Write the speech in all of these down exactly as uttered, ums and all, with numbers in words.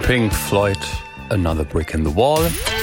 Pink Floyd, Another Brick in the Wall.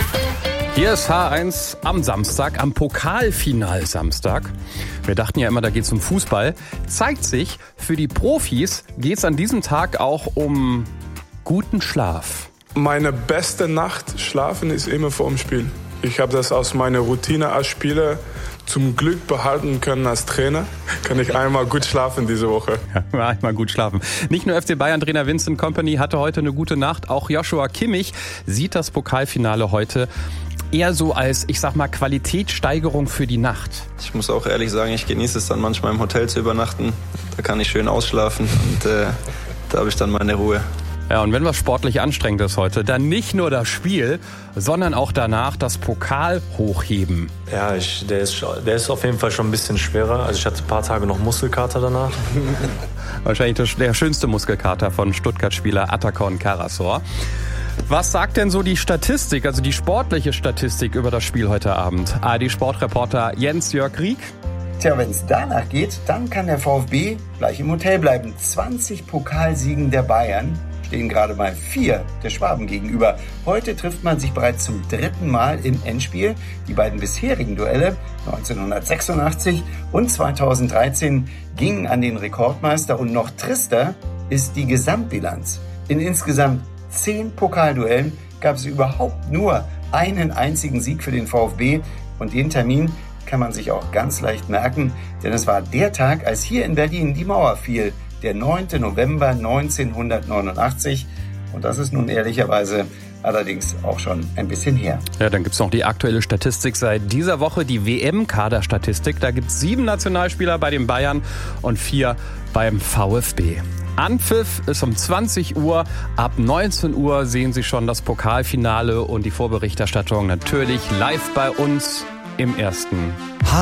Hier ist H eins am Samstag, am Pokalfinal-Samstag. Wir dachten ja immer, da geht es um Fußball. Zeigt sich, für die Profis geht es an diesem Tag auch um guten Schlaf. Meine beste Nacht schlafen ist immer vor dem Spiel. Ich habe das aus meiner Routine als Spieler zum Glück behalten können als Trainer. Kann ich einmal gut schlafen diese Woche. Ja, einmal gut schlafen. Nicht nur F C Bayern-Trainer Vincent Kompany hatte heute eine gute Nacht, auch Joshua Kimmich sieht das Pokalfinale heute eher so als, ich sag mal, Qualitätssteigerung für die Nacht. Ich muss auch ehrlich sagen, ich genieße es dann manchmal im Hotel zu übernachten. Da kann ich schön ausschlafen und äh, da habe ich dann meine Ruhe. Ja, und wenn was sportlich anstrengend ist heute, dann nicht nur das Spiel, sondern auch danach das Pokal hochheben. Ja, ich, der, ist, der ist auf jeden Fall schon ein bisschen schwerer. Also ich hatte ein paar Tage noch Muskelkater danach. Wahrscheinlich der schönste Muskelkater von Stuttgart-Spieler Atakan Karasor. Was sagt denn so die Statistik, also die sportliche Statistik über das Spiel heute Abend? A R D-Sportreporter Jens-Jörg Rieck. Tja, wenn es danach geht, dann kann der VfB gleich im Hotel bleiben. zwanzig Pokalsiegen der Bayern stehen gerade mal vier der Schwaben gegenüber. Heute trifft man sich bereits zum dritten Mal im Endspiel. Die beiden bisherigen Duelle neunzehnhundertsechsundachtzig und zweitausenddreizehn gingen an den Rekordmeister. Und noch trister ist die Gesamtbilanz. In insgesamt zehn Pokalduellen gab es überhaupt nur einen einzigen Sieg für den VfB. Und den Termin kann man sich auch ganz leicht merken, denn es war der Tag, als hier in Berlin die Mauer fiel, der neunten November neunzehnhundertneunundachtzig. Und das ist nun ehrlicherweise allerdings auch schon ein bisschen her. Ja, dann gibt's noch die aktuelle Statistik seit dieser Woche, die W M-Kaderstatistik. Da gibt's sieben Nationalspieler bei den Bayern und vier beim VfB. Anpfiff ist um zwanzig Uhr. Ab neunzehn Uhr sehen Sie schon das Pokalfinale und die Vorberichterstattung natürlich live bei uns im Ersten.